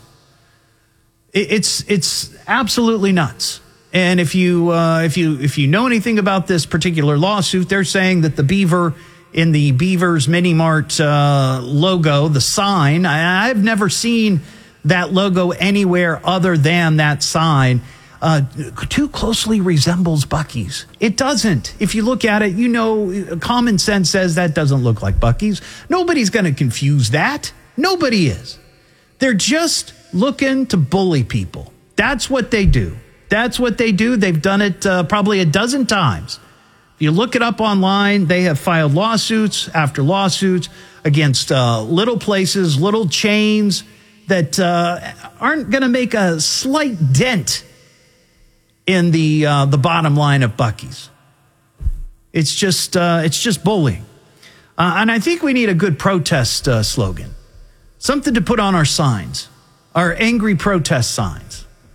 It's it's absolutely nuts. And if you uh, if you if you know anything about this particular lawsuit, they're saying that the beaver in the Beaver's Mini Mart uh, logo, the sign, I, I've never seen that logo anywhere other than that sign. Uh, too closely resembles Buc-ee's. It doesn't. If you look at it, you know, common sense says that doesn't look like Buc-ee's. Nobody's going to confuse that. Nobody is. They're just looking to bully people. That's what they do. That's what they do. They've done it uh, probably a dozen times. If you look it up online, they have filed lawsuits after lawsuits against uh, little places, little chains that uh, aren't going to make a slight dent in the uh, the bottom line of Buc-ee's. It's just uh, it's just bullying, uh, and I think we need a good protest uh, slogan, something to put on our signs, our angry protest signs.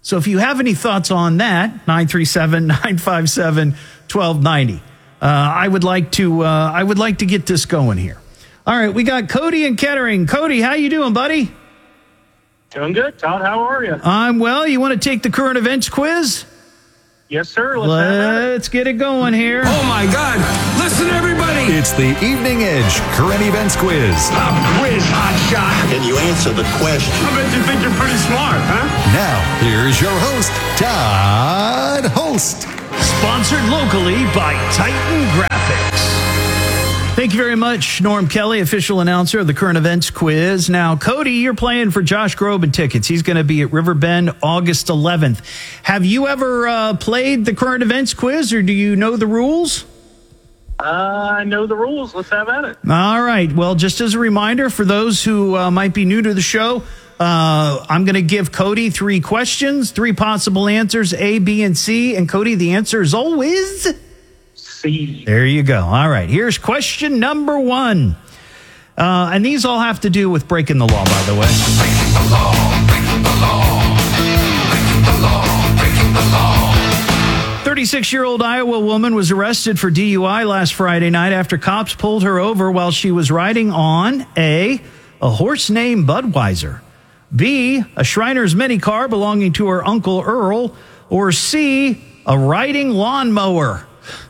So if you have any thoughts on that, nine three seven, nine five seven, one two nine zero. Uh, I would like to uh, I would like to get this going here. All right, we got Cody in Kettering. Cody, how you doing, buddy? Doing good. Todd, how are you? I'm well. You want to take the current events quiz? Yes, sir. Let's, Let's get it going here. Oh, my God. Listen, everybody. It's the Evening Edge Current Events Quiz. Pop quiz, hot shot. Can you answer the question? I bet you think you're pretty smart, huh? Now, here's your host, Todd Host. Sponsored locally by Titan Graphics. Thank you very much, Norm Kelly, official announcer of the Current Events Quiz. Now, Cody, you're playing for Josh Groban tickets. He's going to be at Riverbend August eleventh. Have you ever uh, played the Current Events Quiz, or do you know the rules? Uh, I know the rules. Let's have at it. All right. Well, just as a reminder for those who uh, might be new to the show, uh, I'm going to give Cody three questions, three possible answers, A, B, and C. And Cody, the answer is always C. There you go. All right. Here's question number one. Uh, and these all have to do with breaking the law, by the way. Breaking the law, breaking the law, breaking the law, breaking the law. thirty-six-year-old Iowa woman was arrested for D U I last Friday night after cops pulled her over while she was riding on A, a horse named Budweiser, B, a Shriner's mini car belonging to her Uncle Earl, or C, a riding lawnmower.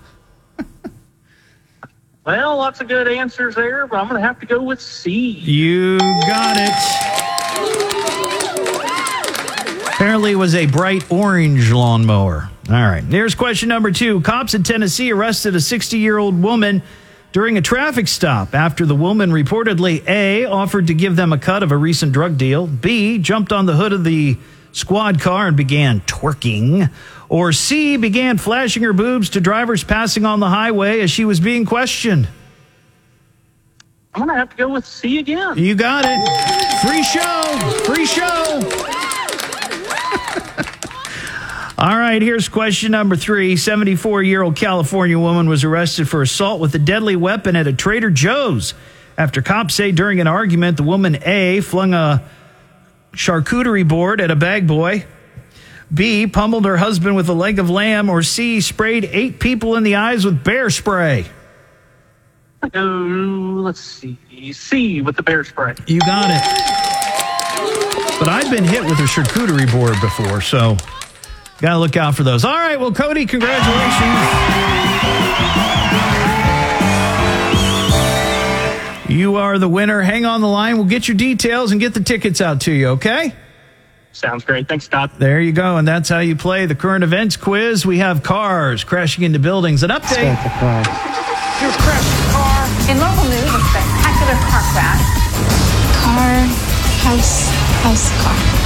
Well, lots of good answers there, but I'm going to have to go with C. You got it. Apparently it was a bright orange lawnmower. All right. Here's question number two. Cops in Tennessee arrested a sixty-year-old woman during a traffic stop after the woman reportedly A, offered to give them a cut of a recent drug deal, B, jumped on the hood of the squad car and began twerking, or C, began flashing her boobs to drivers passing on the highway as she was being questioned. I'm going to have to go with C again. You got it. Free show. Free show. All right, here's question number three. seventy-four-year-old California woman was arrested for assault with a deadly weapon at a Trader Joe's after cops say during an argument the woman A, flung a charcuterie board at a bag boy, B, pummeled her husband with a leg of lamb, or C, sprayed eight people in the eyes with bear spray. Oh, let's see. C with the bear spray. You got it. But I've been hit with a charcuterie board before, so got to look out for those. All right, well, Cody, congratulations. You are the winner. Hang on the line. We'll get your details and get the tickets out to you, okay? Sounds great. Thanks, Todd. There you go, and that's how you play the current events quiz. We have cars crashing into buildings. An update. Your crashed car. In local news, a spectacular car crash. Car, house, house, car.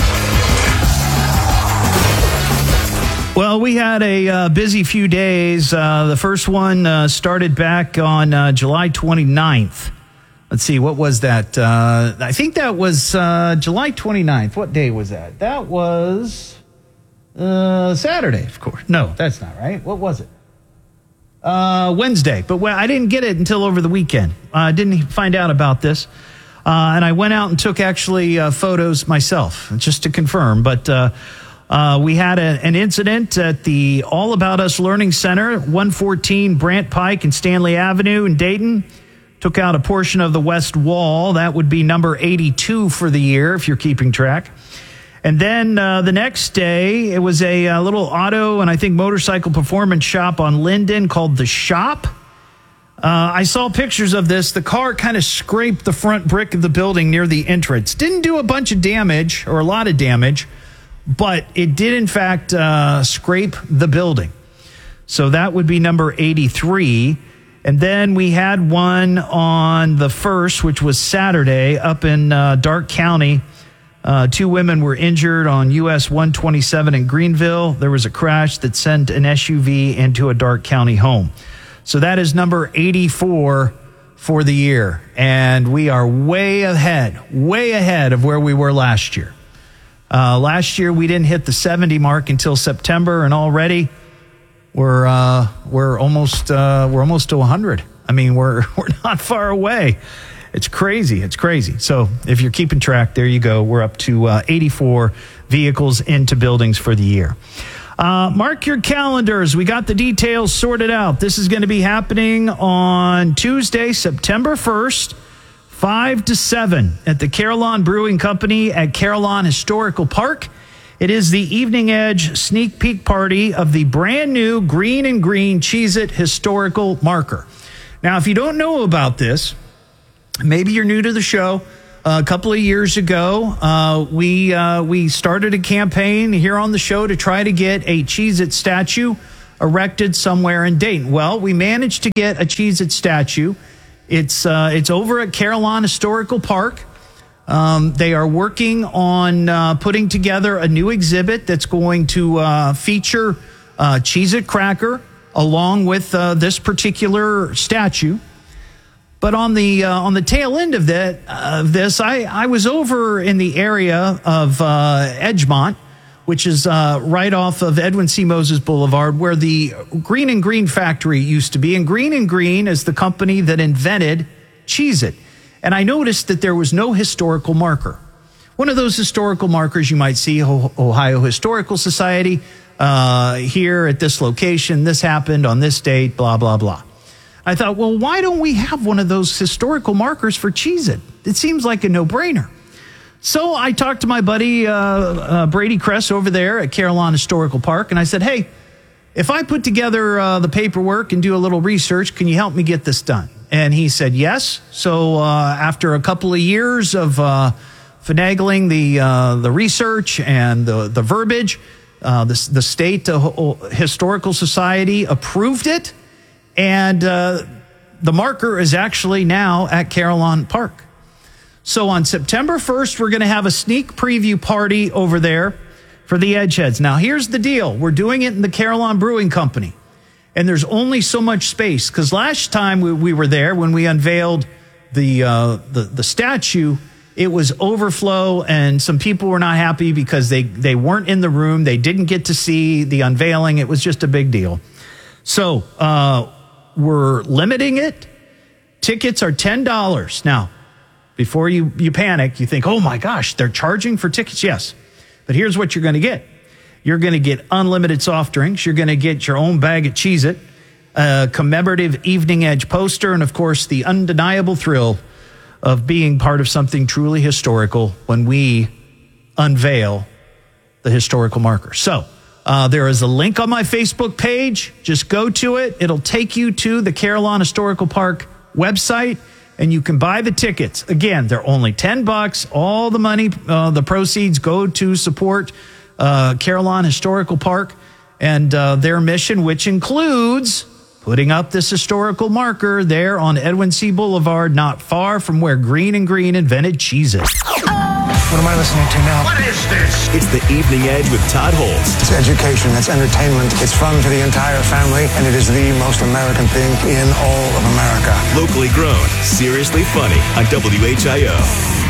Well, we had a uh, busy few days. Uh, the first one uh, started back on uh, July twenty-ninth. Let's see, what was that? Uh, I think that was uh, July twenty-ninth. What day was that? That was uh, Saturday, of course. No, that's not right. What was it? Uh, Wednesday. But well, I didn't get it until over the weekend. I uh, didn't find out about this. Uh, and I went out and took actually uh, photos myself, just to confirm. But uh, uh, we had a, an incident at the All About Us Learning Center, one fourteen Brant Pike and Stanley Avenue in Dayton. Took out a portion of the west wall. That would be number eighty-two for the year, if you're keeping track. And then uh, the next day, it was a, a little auto and I think motorcycle performance shop on Linden called The Shop. Uh, I saw pictures of this. The car kind of scraped the front brick of the building near the entrance. Didn't do a bunch of damage or a lot of damage, but it did, in fact, uh, scrape the building. So that would be number eighty-three. And then we had one on the first, which was Saturday, up in uh, Darke County. Uh, two women were injured on U S one twenty-seven in Greenville. There was a crash that sent an S U V into a Darke County home. So that is number eighty-four for the year. And we are way ahead, way ahead of where we were last year. Uh, last year, we didn't hit the seventy mark until September, and already we're uh, we're almost uh, we're almost to one hundred. I mean, we're we're not far away. It's crazy. It's crazy. So if you're keeping track, there you go. We're up to uh, eighty-four vehicles into buildings for the year. Uh, mark your calendars. We got the details sorted out. This is going to be happening on Tuesday, September first, five to seven at the Carillon Brewing Company at Carillon Historical Park. It is the Evening Edge sneak peek party of the brand new Green and Green Cheez-It Historical Marker. Now, if you don't know about this, maybe you're new to the show. Uh, a couple of years ago, uh, we uh, we started a campaign here on the show to try to get a Cheez-It statue erected somewhere in Dayton. Well, we managed to get a Cheez-It statue. It's uh, it's over at Carillon Historical Park. Um, they are working on uh, putting together a new exhibit that's going to uh, feature uh, Cheez-It Cracker along with uh, this particular statue. But on the uh, on the tail end of that uh, of this, I, I was over in the area of uh, Edgemont, which is uh, right off of Edwin C. Moses Boulevard, where the Green and Green factory used to be. And Green and Green is the company that invented Cheez-It. And I noticed that there was no historical marker. One of those historical markers you might see, Ohio Historical Society, uh, here at this location, this happened on this date, blah, blah, blah. I thought, well, why don't we have one of those historical markers for Cheez-It? It seems like a no-brainer. So I talked to my buddy uh, uh, Brady Kress over there at Carillon Historical Park, and I said, hey, if I put together uh, the paperwork and do a little research, can you help me get this done? And he said yes. So uh, after a couple of years of uh, finagling the uh, the research and the, the verbiage, uh, the, the State uh, Historical Society approved it. And uh, the marker is actually now at Carillon Park. So on September first, we're going to have a sneak preview party over there for the Edgeheads. Now, here's the deal. We're doing it in the Carillon Brewing Company. And there's only so much space. Because last time we, we were there, when we unveiled the, uh, the the statue, it was overflow. And some people were not happy because they, they weren't in the room. They didn't get to see the unveiling. It was just a big deal. So, uh... we're limiting it. Tickets are ten dollars. Now, before you, you panic, you think, oh my gosh, they're charging for tickets? Yes. But here's what you're going to get. You're going to get unlimited soft drinks. You're going to get your own bag of Cheez-It, a commemorative Evening Edge poster, and of course, the undeniable thrill of being part of something truly historical when we unveil the historical marker. So, Uh, there is a link on my Facebook page. Just go to it. It'll take you to the Carillon Historical Park website, and you can buy the tickets. Again, they're only ten bucks. All the money, uh, the proceeds go to support uh, Carillon Historical Park and uh, their mission, which includes putting up this historical marker there on Edwin C. Boulevard, not far from where Green and Green invented Cheez-It. What am I listening to now? What is this? It's the Evening Edge with Todd Holtz. It's education, it's entertainment, it's fun for the entire family, and it is the most American thing in all of America. Locally grown, seriously funny on W H I O.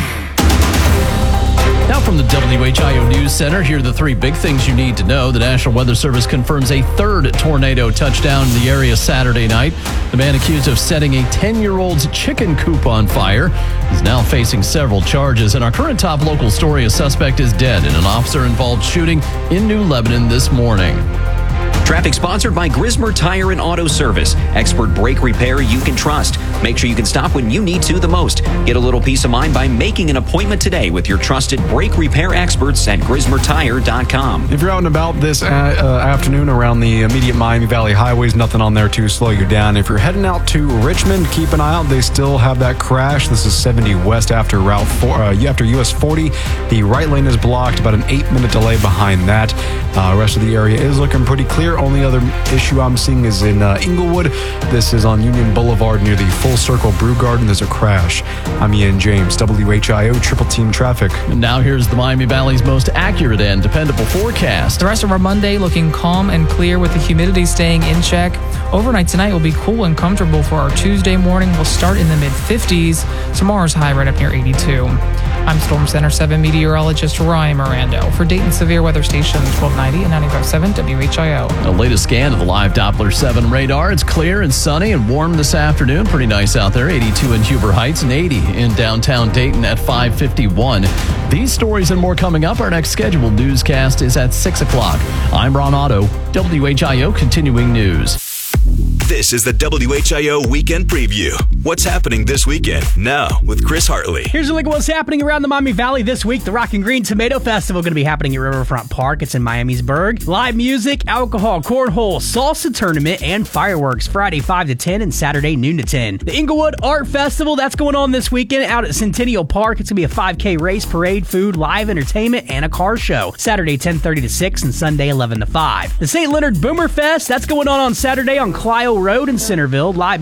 Now from the W H I O News Center, here are the three big things you need to know. The National Weather Service confirms a third tornado touchdown in the area Saturday night. The man accused of setting a ten-year-old's chicken coop on fire is now facing several charges. And our current top local story, a suspect is dead in an officer-involved shooting in New Lebanon this morning. Traffic sponsored by Grismer Tire and Auto Service. Expert brake repair you can trust. Make sure you can stop when you need to the most. Get a little peace of mind by making an appointment today with your trusted brake repair experts at grismer tire dot com. If you're out and about this uh, uh, afternoon around the immediate Miami Valley highways, nothing on there to slow you down. If you're heading out to Richmond, keep an eye out. They still have that crash. This is seventy west after Route four, uh, after U S forty. The right lane is blocked. About an eight-minute delay behind that. Uh, rest of the area is looking pretty clear. Only other issue I'm seeing is in uh, Inglewood. This is on Union Boulevard near the Full Circle Brew Garden. There's a crash. I'm Ian James, W H I O Triple Team Traffic. And now here's the Miami Valley's most accurate and dependable forecast. The rest of our Monday looking calm and clear with the humidity staying in check. Overnight tonight will be cool and comfortable for our Tuesday morning. We'll start in the mid fifties. Tomorrow's high right up near eighty-two. I'm Storm Center seven meteorologist Ryan Mirando for Dayton Severe Weather Station twelve ninety and ninety-five point seven W H I O. The latest scan of the live Doppler seven radar. It's clear and sunny and warm this afternoon. Pretty nice out there. eighty-two in Huber Heights and eighty in downtown Dayton at five fifty-one. These stories and more coming up. Our next scheduled newscast is at six o'clock. I'm Ron Otto, W H I O Continuing News. This is the W H I O Weekend Preview. What's happening this weekend? Now with Chris Hartley. Here's a look at what's happening around the Miami Valley this week. The Rock and Green Tomato Festival going to be happening at Riverfront Park. It's in Miamisburg. Live music, alcohol, cornhole, salsa tournament, and fireworks Friday five to ten and Saturday noon to ten. The Inglewood Art Festival, that's going on this weekend out at Centennial Park. It's going to be a five K race, parade, food, live entertainment, and a car show. Saturday ten thirty to six and Sunday eleven to five. The Saint Leonard Boomer Fest, that's going on on Saturday on Clio Road in Centerville. Live